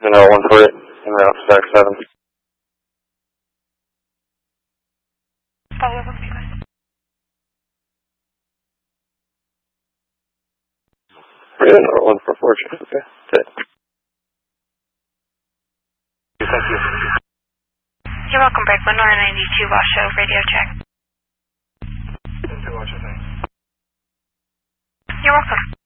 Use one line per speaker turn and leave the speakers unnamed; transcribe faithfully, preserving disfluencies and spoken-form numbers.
Houston L one for it, and route stack seven.
Follow up with me, guys.
Yeah, no, one for Fortune, okay. That's it.
Thank you.
You're welcome, Break one nine ninety-two, Washoe, radio check.
Into Washoe, thanks.
You're welcome.